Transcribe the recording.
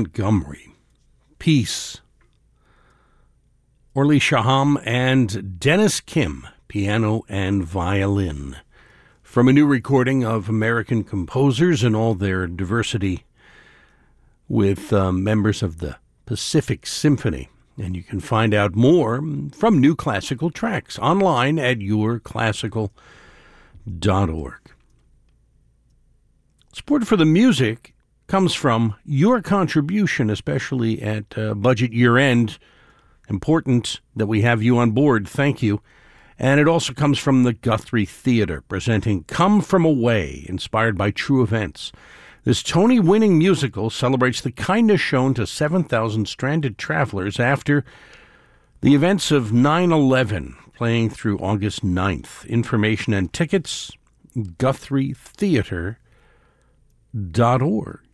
Montgomery, Peace, Orly Shaham, and Dennis Kim, piano and violin, from a new recording of American composers in all their diversity with members of the Pacific Symphony. And you can find out more from New Classical Tracks online at yourclassical.org. Support for the music comes from your contribution, especially at budget year-end. Important that we have you on board. Thank you. And it also comes from the Guthrie Theater, presenting Come From Away, inspired by true events. This Tony-winning musical celebrates the kindness shown to 7,000 stranded travelers after the events of 9/11, playing through August 9th. Information and tickets, GuthrieTheater.org.